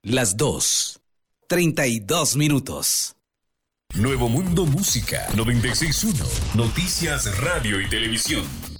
Las 2:32. Nuevo Mundo Música 96.1. Noticias, radio y televisión.